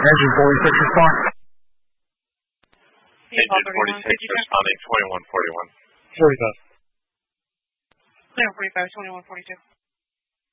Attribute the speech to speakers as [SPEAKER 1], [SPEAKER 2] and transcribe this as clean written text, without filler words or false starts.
[SPEAKER 1] Engine 46 respond.
[SPEAKER 2] Engine 46 responding 2141.
[SPEAKER 1] 45.
[SPEAKER 3] Clear 45, 2142.